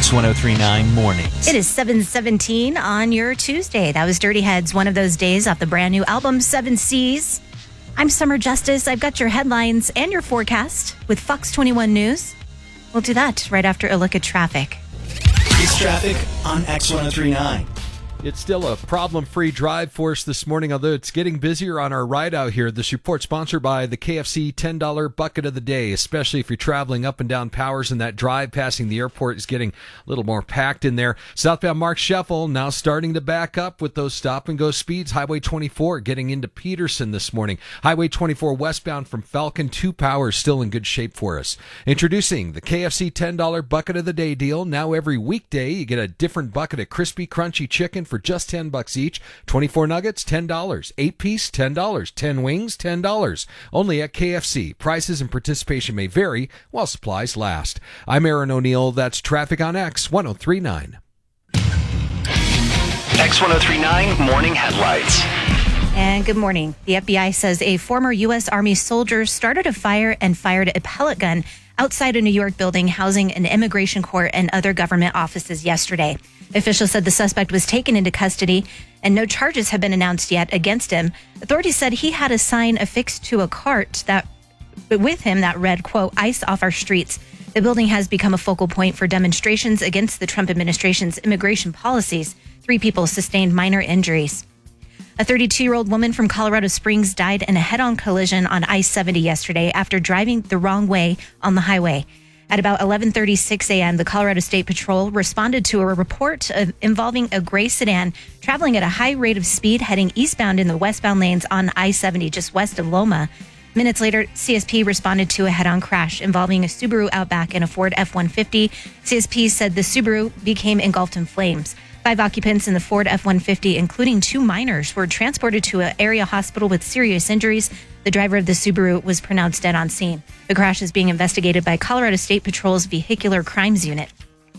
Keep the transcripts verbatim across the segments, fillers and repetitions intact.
X one oh three point nine Mornings. It is seven seventeen on your Tuesday. That was Dirty Heads, one of those days off the brand new album, Seven Seas. I'm Summer Justice. I've got your headlines and your forecast with Fox twenty-one News. We'll do that right after a look at traffic. It's traffic on X one oh three point nine. It's still a problem-free drive for us this morning, although it's getting busier on our ride out here. This report sponsored by the K F C ten dollar Bucket of the Day, especially if you're traveling up and down Powers and that drive passing the airport is getting a little more packed in there. Southbound Mark Scheffel now starting to back up with those stop-and-go speeds. Highway twenty-four getting into Peterson this morning. Highway twenty-four westbound from Falcon to Powers still in good shape for us. Introducing the K F C ten dollar Bucket of the Day deal. Now every weekday you get a different bucket of crispy, crunchy chicken for just ten bucks each. twenty-four nuggets, ten dollars. eight piece, ten dollars. ten wings, ten dollars. Only at K F C. Prices and participation may vary while supplies last. I'm Aaron O'Neill. That's traffic on X one oh three point nine. X one oh three point nine Morning Headlights. And good morning. The F B I says a former U S Army soldier started a fire and fired a pellet gun outside a New York building housing an immigration court and other government offices yesterday. Officials said the suspect was taken into custody and no charges have been announced yet against him. Authorities said he had a sign affixed to a cart that with him that read, quote, "ICE off our streets." The building has become a focal point for demonstrations against the Trump administration's immigration policies. Three people sustained minor injuries. A thirty-two-year-old woman from Colorado Springs died in a head-on collision on I seventy yesterday after driving the wrong way on the highway. At about eleven thirty-six a.m., the Colorado State Patrol responded to a report of involving a gray sedan traveling at a high rate of speed heading eastbound in the westbound lanes on I seventy just west of Loma. Minutes later, C S P responded to a head-on crash involving a Subaru Outback and a Ford F one fifty. C S P said the Subaru became engulfed in flames. Five occupants in the Ford F one fifty, including two minors, were transported to an area hospital with serious injuries. The driver of the Subaru was pronounced dead on scene. The crash is being investigated by Colorado State Patrol's Vehicular Crimes Unit.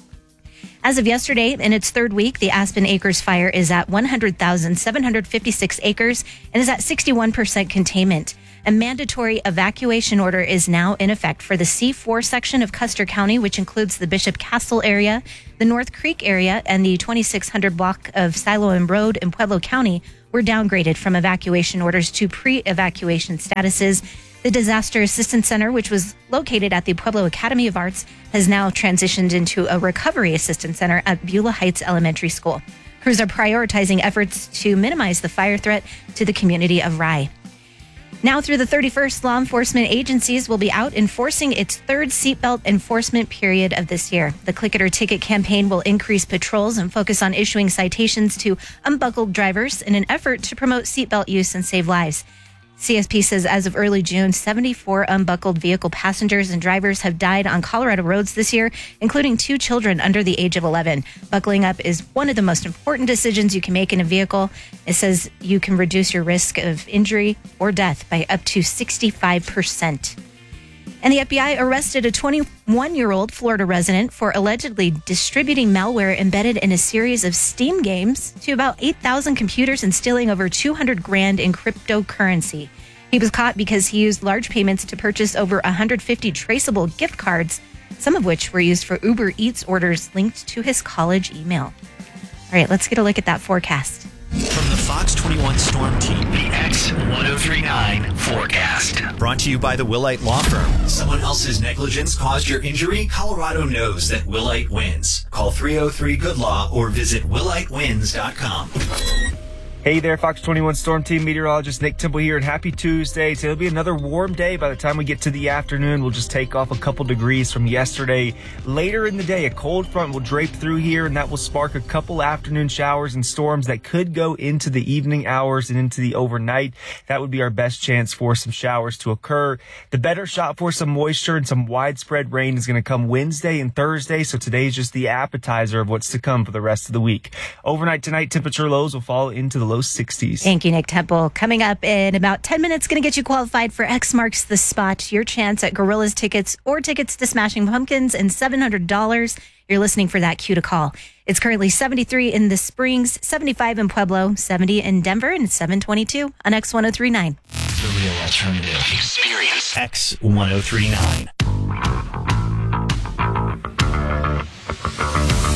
As of yesterday, in its third week, the Aspen Acres fire is at one hundred thousand seven hundred fifty-six acres and is at sixty-one percent containment. A mandatory evacuation order is now in effect for the C four section of Custer County, which includes the Bishop Castle area, the North Creek area, and the twenty-six hundred block of Siloam Road in Pueblo County were downgraded from evacuation orders to pre-evacuation statuses. The Disaster Assistance Center, which was located at the Pueblo Academy of Arts, has now transitioned into a Recovery Assistance Center at Beulah Heights Elementary School. Crews are prioritizing efforts to minimize the fire threat to the community of Rye. Now through the thirty-first, law enforcement agencies will be out enforcing its third seatbelt enforcement period of this year. The Click It or Ticket campaign will increase patrols and focus on issuing citations to unbuckled drivers in an effort to promote seatbelt use and save lives. C S P says as of early June, seventy-four unbuckled vehicle passengers and drivers have died on Colorado roads this year, including two children under the age of eleven. Buckling up is one of the most important decisions you can make in a vehicle. It says you can reduce your risk of injury or death by up to sixty-five percent. And the F B I arrested a twenty-one-year-old Florida resident for allegedly distributing malware embedded in a series of Steam games to about eight thousand computers and stealing over two hundred grand in cryptocurrency. He was caught because he used large payments to purchase over one hundred fifty traceable gift cards, some of which were used for Uber Eats orders linked to his college email. All right, let's get a look at that forecast. From the Fox twenty-one Storm Team, the X one oh three point nine Forecast. Brought to you by the Willite Law Firm. Someone else's negligence caused your injury? Colorado knows that Willite wins. Call three oh three good law or visit willite wins dot com. Hey there, Fox twenty-one Storm Team meteorologist Nick Temple here, and happy Tuesday. So it'll be another warm day. By the time we get to the afternoon, we'll just take off a couple degrees from yesterday. Later in the day, a cold front will drape through here, and that will spark a couple afternoon showers and storms that could go into the evening hours and into the overnight. That would be our best chance for some showers to occur. The better shot for some moisture and some widespread rain is going to come Wednesday and Thursday, so today is just the appetizer of what's to come for the rest of the week. Overnight tonight, temperature lows will fall into the low sixties. Thank you, Nick Temple. Coming up in about ten minutes, going to get you qualified for X Marks the Spot, your chance at Gorillas tickets or tickets to Smashing Pumpkins and seven hundred dollars. You're listening for that cue to call. It's currently seventy-three in the Springs, seventy-five in Pueblo, seventy in Denver, and seven twenty-two on X one oh three point nine. The real alternative. Experience X one oh three point nine.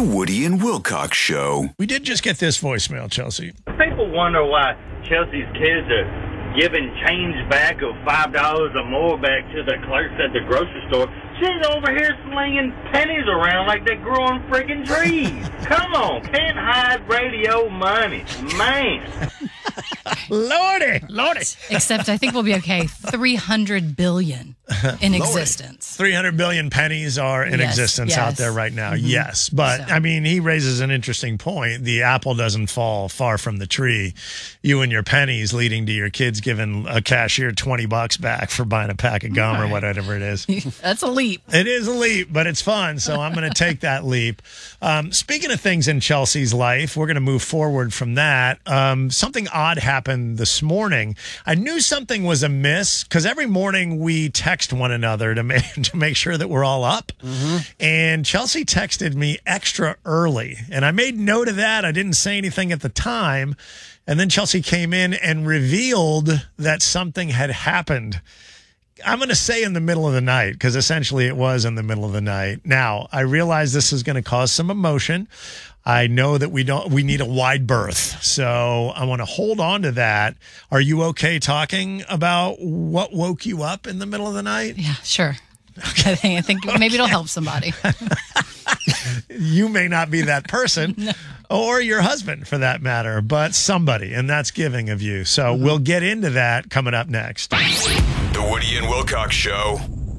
The Woody and Wilcox Show. We did just get this voicemail, Chelsea. People wonder why Chelsea's kids are giving change back of five dollars or more back to the clerks at the grocery store. She's over here slinging pennies around like they grew on freaking trees. Come on, can't hide radio money. Man. Lordy, Lordy. Except I think we'll be okay. three hundred billion in existence. three hundred billion pennies are in Yes, existence yes. out there right now. Mhm. Yes. But, So. I mean, he raises an interesting point. The apple doesn't fall far from the tree. You and your pennies leading to your kids giving a cashier twenty bucks back for buying a pack of gum or whatever it is. That's a leap. It is a leap, but it's fun, so I'm going to take that leap. Um, speaking of things in Chelsea's life, we're going to move forward from that. Um, something odd happened this morning. I knew something was amiss because every morning we text one another to make, to make sure that we're all up. Mm-hmm. And Chelsea texted me extra early, and I made note of that. I didn't say anything at the time. And then Chelsea came in and revealed that something had happened. I'm going to say in the middle of the night because essentially it was in the middle of the night. Now, I realize this is going to cause some emotion. I know that we don't, we need a wide berth. So I want to hold on to that. Are you okay talking about what woke you up in the middle of the night? Yeah, sure. Okay. I think, I think maybe it'll help somebody. You may not be that person no. or your husband for that matter, but somebody, and that's giving of you. So mm-hmm. we'll get into that coming up next. The Woody and Wilcox Show.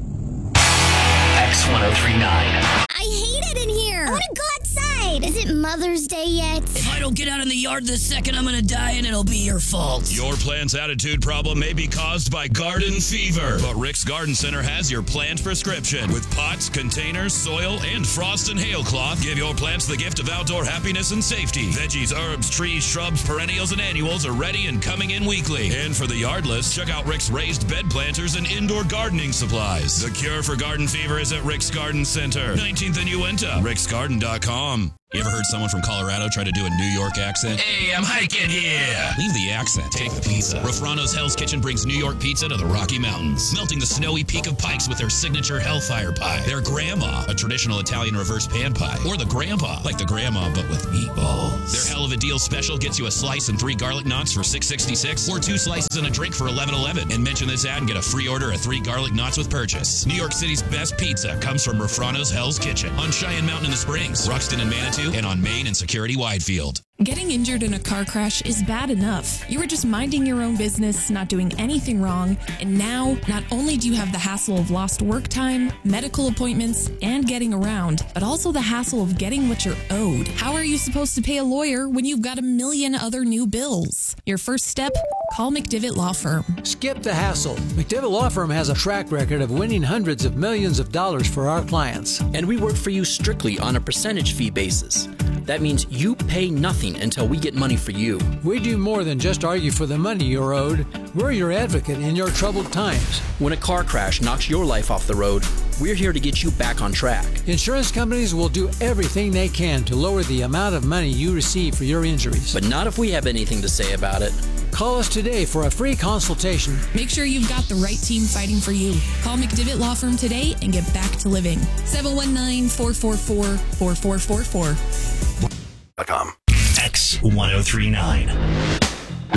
X ten thirty-nine. I hate it in here. I want to go outside. Is it Mother's Day yet? If I don't get out in the yard this second, I'm going to die and it'll be your fault. Your plant's attitude problem may be caused by garden fever, but Rick's Garden Center has your plant prescription. With pots, containers, soil, and frost and hail cloth, give your plants the gift of outdoor happiness and safety. Veggies, herbs, trees, shrubs, perennials, and annuals are ready and coming in weekly. And for the yardless, check out Rick's raised bed planters and indoor gardening supplies. The cure for garden fever is at Rick's Garden Center, nineteenth and Uinta, ricks garden dot com. You ever heard someone from Colorado try to do a New York accent? Hey, I'm hiking here. Leave the accent. Take the pizza. Rafrano's Hell's Kitchen brings New York pizza to the Rocky Mountains, melting the snowy peak of Pikes with their signature Hellfire Pie, their Grandma, a traditional Italian reverse pan pie, or the Grandpa, like the Grandma but with meatballs. Their Hell of a Deal special gets you a slice and three garlic knots for six sixty-six, or two slices and a drink for eleven eleven. And mention this ad and get a free order of three garlic knots with purchase. New York City's best pizza comes from Rafrano's Hell's Kitchen on Cheyenne Mountain in the Springs, Ruxton and Manitou, and on Main and Security Widefield. Getting injured in a car crash is bad enough. You were just minding your own business, not doing anything wrong, and now not only do you have the hassle of lost work time, medical appointments, and getting around, but also the hassle of getting what you're owed. How are you supposed to pay a lawyer when you've got a million other new bills? Your first step? Call McDivitt Law Firm. Skip the hassle. McDivitt Law Firm has a track record of winning hundreds of millions of dollars for our clients. And we work for you strictly on a percentage fee basis. That means you pay nothing until we get money for you. We do more than just argue for the money you're owed. We're your advocate in your troubled times. When a car crash knocks your life off the road, we're here to get you back on track. Insurance companies will do everything they can to lower the amount of money you receive for your injuries. But not if we have anything to say about it. Call us today for a free consultation. Make sure you've got the right team fighting for you. Call McDivitt Law Firm today and get back to living. seven one nine, four four four, four four four four. X ten thirty-nine.